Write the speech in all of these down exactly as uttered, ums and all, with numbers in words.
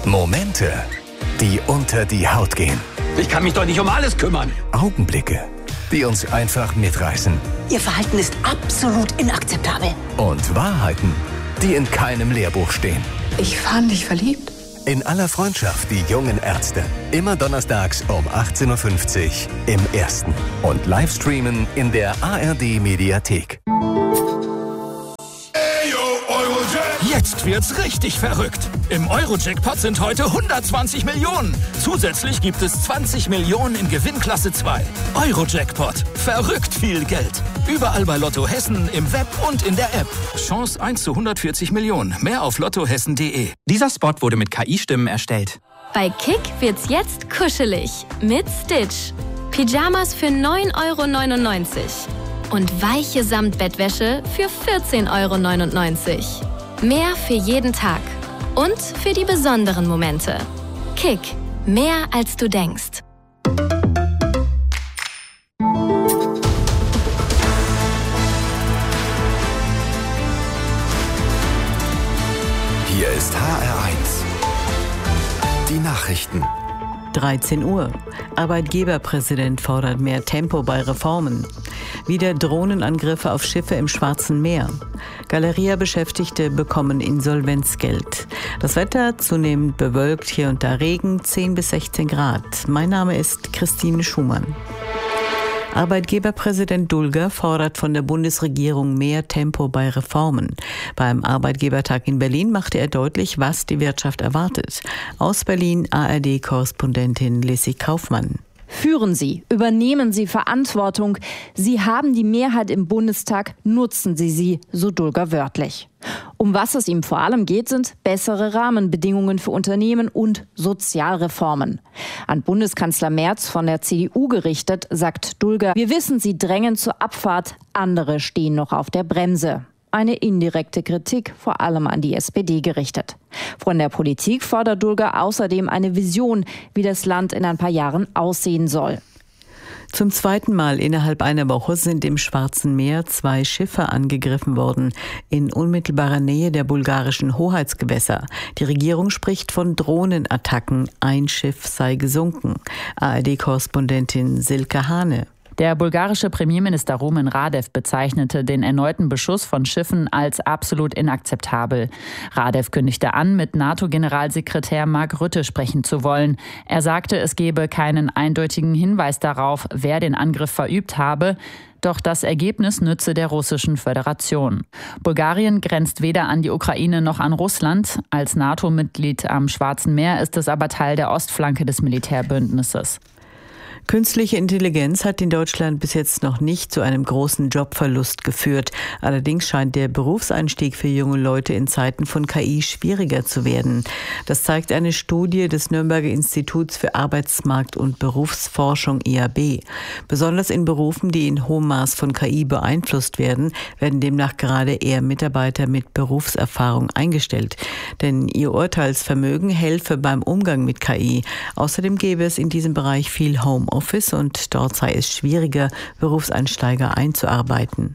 Momente, die unter die Haut gehen. Ich kann mich doch nicht um alles kümmern. Augenblicke, die uns einfach mitreißen. Ihr Verhalten ist absolut inakzeptabel. Und Wahrheiten, die in keinem Lehrbuch stehen. Ich fand dich verliebt. In aller Freundschaft, die jungen Ärzte. Immer donnerstags um achtzehn Uhr fünfzig im Ersten. Und Livestreamen in der A R D-Mediathek. Jetzt wird's richtig verrückt. Im Euro-Jackpot sind heute hundertzwanzig Millionen. Zusätzlich gibt es zwanzig Millionen in Gewinnklasse zwei. Euro-Jackpot. Verrückt viel Geld. Überall bei Lotto Hessen, im Web und in der App. Chance eins zu hundertvierzig Millionen. Mehr auf lottohessen punkt de. Dieser Spot wurde mit K I-Stimmen erstellt. Bei Kick wird's jetzt kuschelig. Mit Stitch. Pyjamas für neun Euro neunundneunzig. Und weiche Samtbettwäsche für vierzehn Euro neunundneunzig. Mehr für jeden Tag. Und für die besonderen Momente. Kick. Mehr als du denkst. Hier ist H R eins. Die Nachrichten. dreizehn Uhr. Arbeitgeberpräsident fordert mehr Tempo bei Reformen. Wieder Drohnenangriffe auf Schiffe im Schwarzen Meer. Galeria-Beschäftigte bekommen Insolvenzgeld. Das Wetter zunehmend bewölkt, hier und da Regen, zehn bis sechzehn Grad. Mein Name ist Christine Schumann. Arbeitgeberpräsident Dulger fordert von der Bundesregierung mehr Tempo bei Reformen. Beim Arbeitgebertag in Berlin machte er deutlich, was die Wirtschaft erwartet. Aus Berlin A R D-Korrespondentin Lissy Kaufmann. Führen Sie, übernehmen Sie Verantwortung. Sie haben die Mehrheit im Bundestag, nutzen Sie sie, so Dulger wörtlich. Um was es ihm vor allem geht, sind bessere Rahmenbedingungen für Unternehmen und Sozialreformen. An Bundeskanzler Merz von der C D U gerichtet, sagt Dulger, wir wissen, Sie drängen zur Abfahrt, andere stehen noch auf der Bremse. Eine indirekte Kritik, vor allem an die S P D gerichtet. Von der Politik fordert Dulger außerdem eine Vision, wie das Land in ein paar Jahren aussehen soll. Zum zweiten Mal innerhalb einer Woche sind im Schwarzen Meer zwei Schiffe angegriffen worden, in unmittelbarer Nähe der bulgarischen Hoheitsgewässer. Die Regierung spricht von Drohnenattacken. Ein Schiff sei gesunken. A R D-Korrespondentin Silke Hane. Der bulgarische Premierminister Rumen Radev bezeichnete den erneuten Beschuss von Schiffen als absolut inakzeptabel. Radev kündigte an, mit NATO-Generalsekretär Mark Rutte sprechen zu wollen. Er sagte, es gebe keinen eindeutigen Hinweis darauf, wer den Angriff verübt habe. Doch das Ergebnis nütze der Russischen Föderation. Bulgarien grenzt weder an die Ukraine noch an Russland. Als NATO-Mitglied am Schwarzen Meer ist es aber Teil der Ostflanke des Militärbündnisses. Künstliche Intelligenz hat in Deutschland bis jetzt noch nicht zu einem großen Jobverlust geführt. Allerdings scheint der Berufseinstieg für junge Leute in Zeiten von K I schwieriger zu werden. Das zeigt eine Studie des Nürnberger Instituts für Arbeitsmarkt- und Berufsforschung I A B. Besonders in Berufen, die in hohem Maß von K I beeinflusst werden, werden demnach gerade eher Mitarbeiter mit Berufserfahrung eingestellt. Denn ihr Urteilsvermögen helfe beim Umgang mit K I. Außerdem gäbe es in diesem Bereich viel Homeoffice. Office und dort sei es schwieriger, Berufseinsteiger einzuarbeiten.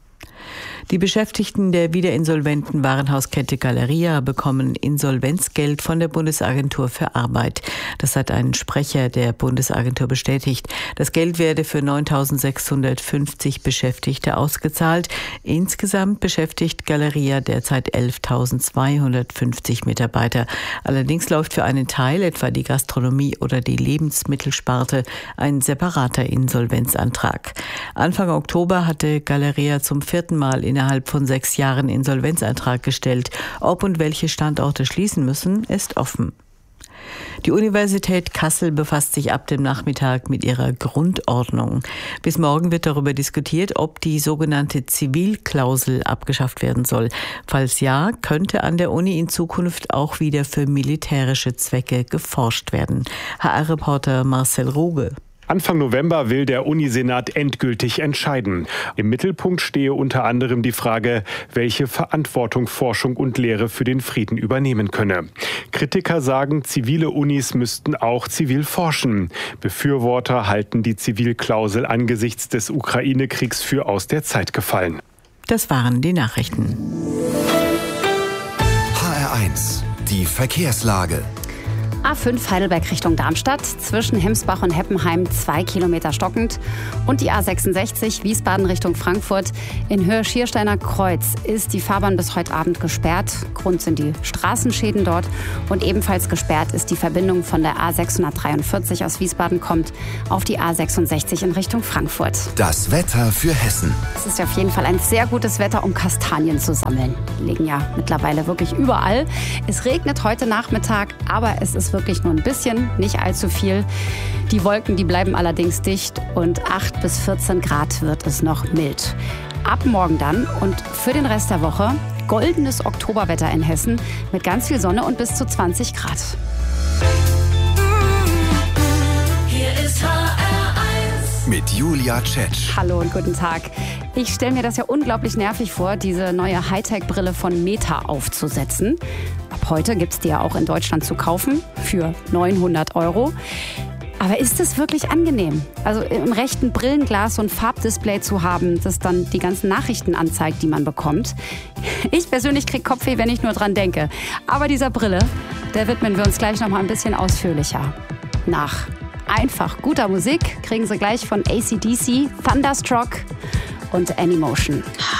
Die Beschäftigten der wieder insolventen Warenhauskette Galeria bekommen Insolvenzgeld von der Bundesagentur für Arbeit. Das hat ein Sprecher der Bundesagentur bestätigt. Das Geld werde für neuntausendsechshundertfünfzig Beschäftigte ausgezahlt. Insgesamt beschäftigt Galeria derzeit elftausendzweihundertfünfzig Mitarbeiter. Allerdings läuft für einen Teil, etwa die Gastronomie oder die Lebensmittelsparte, ein separater Insolvenzantrag. Anfang Oktober hatte Galeria zum vierten Mal in innerhalb von sechs Jahren Insolvenzantrag gestellt. Ob und welche Standorte schließen müssen, ist offen. Die Universität Kassel befasst sich ab dem Nachmittag mit ihrer Grundordnung. Bis morgen wird darüber diskutiert, ob die sogenannte Zivilklausel abgeschafft werden soll. Falls ja, könnte an der Uni in Zukunft auch wieder für militärische Zwecke geforscht werden. H R-Reporter Marcel Ruge. Anfang November will der Unisenat endgültig entscheiden. Im Mittelpunkt stehe unter anderem die Frage, welche Verantwortung Forschung und Lehre für den Frieden übernehmen könne. Kritiker sagen, zivile Unis müssten auch zivil forschen. Befürworter halten die Zivilklausel angesichts des Ukraine-Kriegs für aus der Zeit gefallen. Das waren die Nachrichten. H R eins, die Verkehrslage. A fünf Heidelberg Richtung Darmstadt, zwischen Hemsbach und Heppenheim zwei Kilometer stockend. Und die A sechsundsechzig Wiesbaden Richtung Frankfurt. In Höhe Schiersteiner Kreuz ist die Fahrbahn bis heute Abend gesperrt. Grund sind die Straßenschäden dort. Und ebenfalls gesperrt ist die Verbindung von der A sechshundertdreiundvierzig aus Wiesbaden kommt auf die A sechsundsechzig in Richtung Frankfurt. Das Wetter für Hessen. Es ist auf jeden Fall ein sehr gutes Wetter, um Kastanien zu sammeln. Die liegen ja mittlerweile wirklich überall. Es regnet heute Nachmittag, aber es ist wirklich nur ein bisschen, nicht allzu viel. Die Wolken, die bleiben allerdings dicht und acht bis vierzehn Grad wird es noch mild. Ab morgen dann und für den Rest der Woche goldenes Oktoberwetter in Hessen mit ganz viel Sonne und bis zu zwanzig Grad. Hier ist H R eins mit Julia Tschetsch. Hallo und guten Tag. Ich stelle mir das ja unglaublich nervig vor, diese neue Hightech-Brille von Meta aufzusetzen. Ab heute gibt es die ja auch in Deutschland zu kaufen für neunhundert Euro. Aber ist es wirklich angenehm? Also im rechten Brillenglas so ein Farbdisplay zu haben, das dann die ganzen Nachrichten anzeigt, die man bekommt. Ich persönlich kriege Kopfweh, wenn ich nur dran denke. Aber dieser Brille, der widmen wir uns gleich noch mal ein bisschen ausführlicher. Nach einfach guter Musik kriegen Sie gleich von A C D C, Thunderstruck und Anymotion.